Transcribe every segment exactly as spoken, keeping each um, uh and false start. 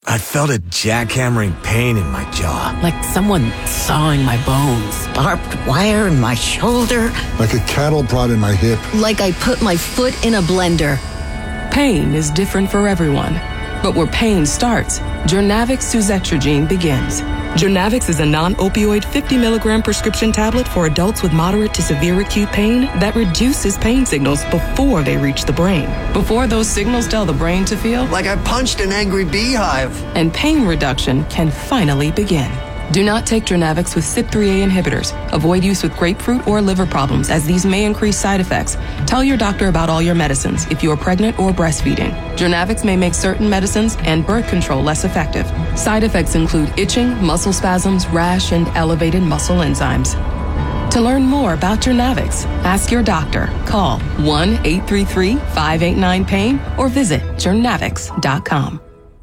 I felt a jackhammering pain in my jaw. Like someone sawing my bones. Barbed wire in my shoulder. Like a cattle prod in my hip. Like I put my foot in a blender. Pain is different for everyone. But where pain starts, Journavx suzetrigine begins. Journavx is a non-opioid fifty milligram prescription tablet for adults with moderate to severe acute pain that reduces pain signals before they reach the brain. Before those signals tell the brain to feel like I punched an angry beehive. And pain reduction can finally begin. Do not take Journavx with C Y P three A inhibitors. Avoid use with grapefruit or liver problems, as these may increase side effects. Tell your doctor about all your medicines if you are pregnant or breastfeeding. Journavx may make certain medicines and birth control less effective. Side effects include itching, muscle spasms, rash, and elevated muscle enzymes. To learn more about Journavx, ask your doctor. Call one eight three three, five eight nine, pain or visit journavx dot com.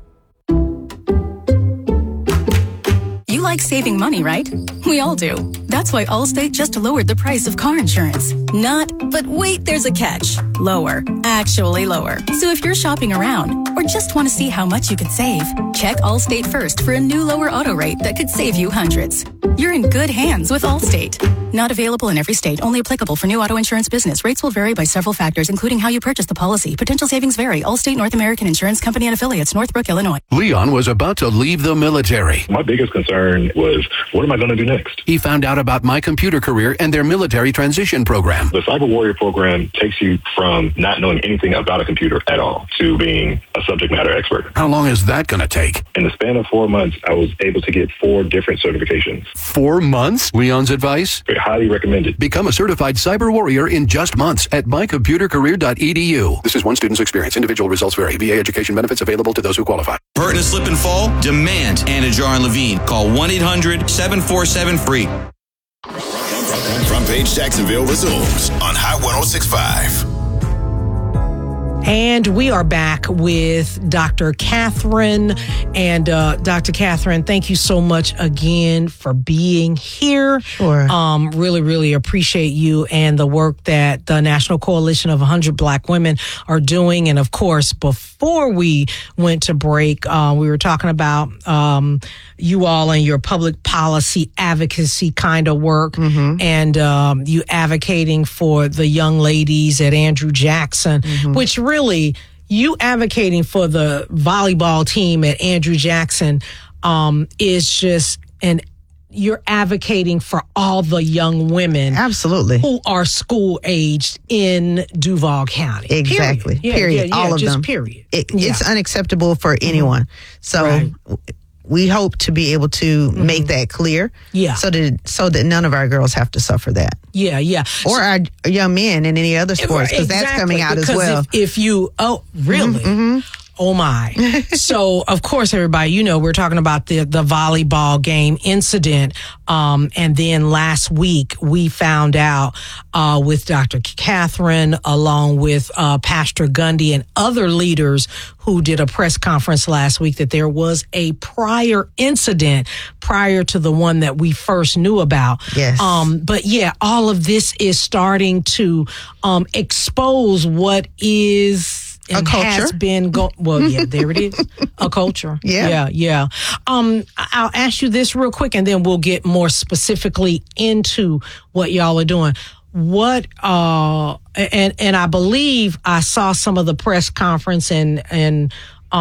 You like saving money, right? We all do. That's why Allstate just lowered the price of car insurance. Not, but wait, there's a catch. Lower. Actually lower. So if you're shopping around or just want to see how much you could save, check Allstate first for a new lower auto rate that could save you hundreds. You're in good hands with Allstate. Not available in every state. Only applicable for new auto insurance business. Rates will vary by several factors, including how you purchase the policy. Potential savings vary. Allstate North American Insurance Company and Affiliates, Northbrook, Illinois. Leon was about to leave the military. My biggest concern was, what am I going to do next? He found out about My Computer Career and their military transition program. The Cyber Warrior program takes you from not knowing anything about a computer at all to being a subject matter expert. How long is that going to take? In the span of four months, I was able to get four different certifications. Four months? Leon's advice? Very highly recommended. Become a certified cyber warrior in just months at my computer career dot e d u. This is one student's experience. Individual results vary. V A education benefits available to those who qualify. Hurt in a slip and fall? Demand Anajar and Levine. Call one eight hundred seven four seven free. Front Page Jacksonville resumes on Hot one oh six point five. And we are back with Doctor Catherine. And uh, Doctor Catherine, thank you so much again for being here. Sure. Um, really, really appreciate you and the work that the National Coalition of one hundred Black Women are doing. And of course, before we went to break, uh, we were talking about um, you all and your public policy advocacy kind of work, mm-hmm. and um, you advocating for the young ladies at Andrew Jackson, mm-hmm. which really Really, you advocating for the volleyball team at Andrew Jackson um, is just an you're advocating for all the young women, absolutely, who are school aged in Duval County. Exactly. Period. Period. Yeah, yeah, all yeah, of just them. Period. It, yeah. It's unacceptable for anyone. So. Right. We hope to be able to mm-hmm. make that clear, yeah. so that so that none of our girls have to suffer that. Yeah, yeah. Or our young men in any other sports, because exactly. that's coming out because as well. If, if you, oh, really? Mm-hmm. Oh my. So, of course, everybody, you know, we're talking about the, the volleyball game incident. Um, and then last week we found out, uh, with Doctor Catherine, along with, uh, Pastor Gundy and other leaders who did a press conference last week, that there was a prior incident prior to the one that we first knew about. Yes. Um, but yeah, all of this is starting to, um, expose what is, and a culture has been go- well yeah there it is a culture yeah yeah yeah um I'll ask you this real quick, and then we'll get more specifically into what y'all are doing. What uh and and I believe I saw some of the press conference, and and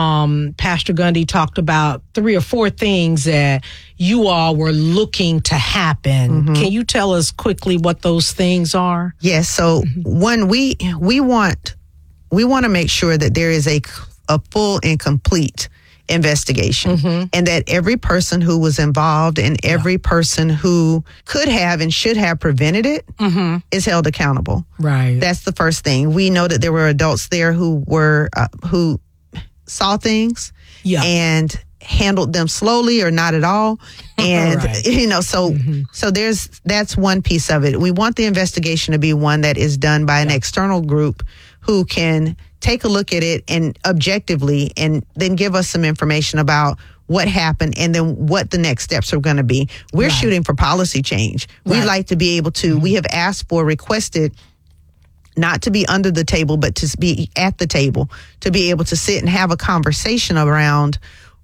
um Pastor Gundy talked about three or four things that you all were looking to happen. Mm-hmm. Can you tell us quickly what those things are? Yes. So mm-hmm. one, we we want We want to make sure that there is a, a full and complete investigation, mm-hmm. and that every person who was involved and every yeah. person who could have and should have prevented it mm-hmm. is held accountable. Right. That's the first thing. We know that there were adults there who were uh, who saw things yeah. and handled them slowly or not at all. And, right. you know, so mm-hmm. so there's that's one piece of it. We want the investigation to be one that is done by an yeah. external group who can take a look at it and objectively, and then give us some information about what happened and then what the next steps are going to be. We're right. shooting for policy change. Right. We'd like to be able to, mm-hmm. we have asked for, requested, not to be under the table, but to be at the table, to be able to sit and have a conversation around